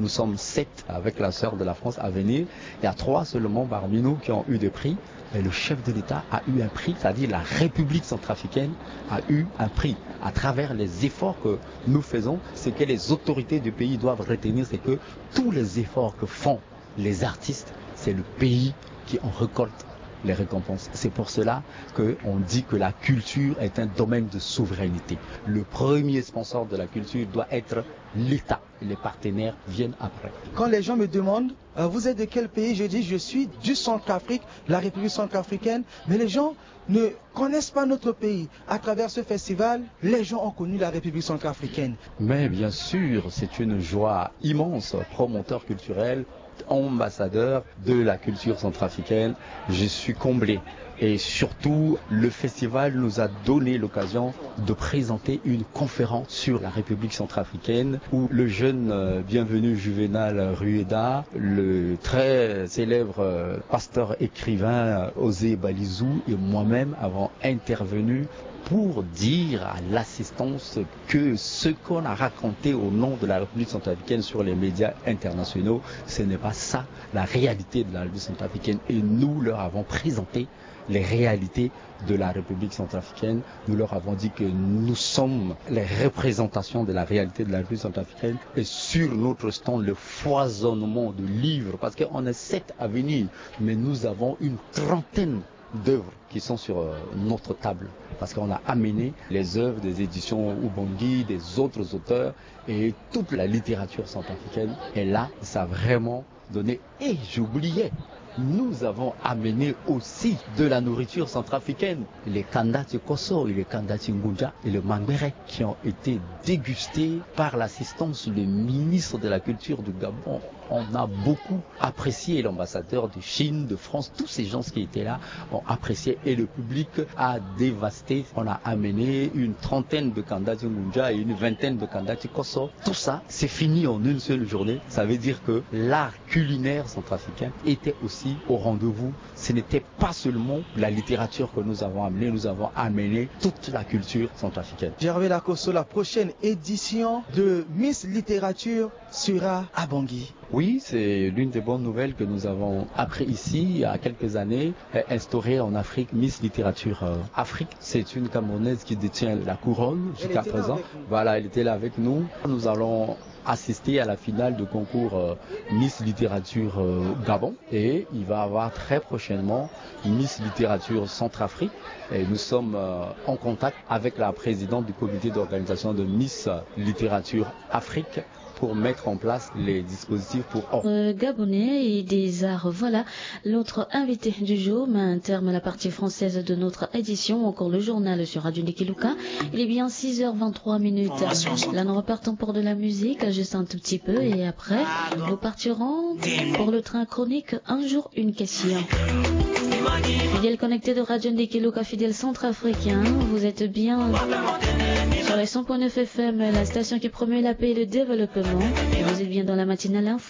Nous sommes 7 avec la sœur de la France à venir. Il y a 3 seulement parmi nous qui ont eu des prix. Et le chef de l'État a eu un prix, c'est-à-dire la République centrafricaine a eu un prix. À travers les efforts que nous faisons, ce que les autorités du pays doivent retenir, c'est que tous les efforts que font les artistes, c'est le pays qui en récolte les récompenses. C'est pour cela qu'on dit que la culture est un domaine de souveraineté. Le premier sponsor de la culture doit être l'État. Les partenaires viennent après. Quand les gens me demandent, vous êtes de quel pays? Je dis, je suis du Centrafrique, la République centrafricaine. Mais les gens ne connaissent pas notre pays. À travers ce festival, les gens ont connu la République centrafricaine. Mais bien sûr, c'est une joie immense, promoteur culturel, ambassadeur de la culture centrafricaine. Je suis comblé. Et surtout, le festival nous a donné l'occasion de présenter une conférence sur la République centrafricaine où le jeune bienvenu Juvenal Rueda, le très célèbre pasteur écrivain Osé Balizou et moi-même avons intervenu pour dire à l'assistance que ce qu'on a raconté au nom de la République centrafricaine sur les médias internationaux, ce n'est pas ça la réalité de la République centrafricaine. Et nous leur avons présenté les réalités de la République centrafricaine. Nous leur avons dit que nous sommes les représentations de la réalité de la République centrafricaine et sur notre stand le foisonnement de livres, parce qu'on est 7 à venir, mais nous avons une trentaine d'œuvres qui sont sur notre table, parce qu'on a amené les œuvres des éditions Ubangui, des autres auteurs et toute la littérature centrafricaine. Et là, ça a vraiment donné. Et j'oubliais, nous avons amené aussi de la nourriture centrafricaine, les kandati koso, les kandati ngunja et le mangere, qui ont été dégustés par l'assistance du ministre de la Culture du Gabon. On a beaucoup apprécié, l'ambassadeur de Chine, de France, tous ces gens qui étaient là ont apprécié et le public a dévasté. On a amené une trentaine de kandati ngunja et une vingtaine de kandati koso. Tout ça, c'est fini en une seule journée. Ça veut dire que l'art culinaire centrafricain était aussi au rendez-vous. Ce n'était pas seulement la littérature que nous avons amené toute la culture centrafricaine. Gervais Lacosso, la prochaine édition de Miss Littérature sera à Bangui. Oui, c'est l'une des bonnes nouvelles que nous avons appris ici il y a quelques années, instaurée en Afrique Miss Littérature Afrique. C'est une Camerounaise qui détient la couronne jusqu'à présent. Voilà, elle était là avec nous. Nous allons assister à la finale de concours Miss Littérature Gabon et il va y avoir très prochainement Miss Littérature Centrafrique et nous sommes en contact avec la présidente du comité d'organisation de Miss Littérature Afrique pour mettre en place les dispositifs pour Gabonais et des arts. Voilà, l'autre invité du jour met un terme à la partie française de notre édition. Encore le journal sur Radio Nikiluka. Il est bien 6h23. Là, nous repartons pour de la musique, juste un tout petit peu, et après, nous partirons pour le train chronique Un jour, une question. Fidèle connecté de Radio Nikiluka, fidèle centrafricain, vous êtes bien sur les 100.9 FM, la station qui promeut la paix et le développement. Et vous êtes bien dans la matinale info.